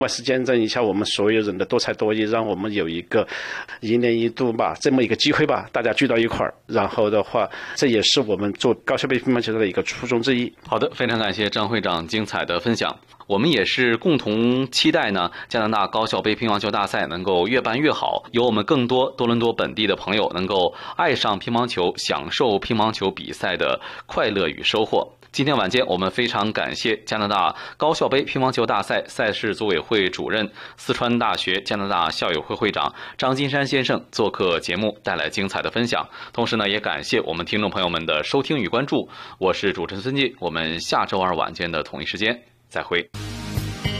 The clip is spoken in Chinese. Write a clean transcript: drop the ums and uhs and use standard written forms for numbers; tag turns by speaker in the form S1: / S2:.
S1: 外事见证一下我们所有人的多才多艺，让我们有一个1年1度吧这么一个机会吧，大家聚到一块儿，然后的话，这也是我们做高校杯乒乓球的一个初衷之一。
S2: 好的，非常感谢张会长精彩的分享。我们也是共同期待呢，加拿大高校杯乒乓球大赛能够越办越好，有我们更多多伦多本地的朋友能够爱上乒乓球，享受乒乓球比赛的快乐与收获。今天晚间，我们非常感谢加拿大高校杯乒乓球大赛赛事组委会主任、四川大学加拿大校友会会长张金山先生做客节目，带来精彩的分享。同时呢，也感谢我们听众朋友们的收听与关注。我是主持人孙继，我们下周二晚间的同一时间再会。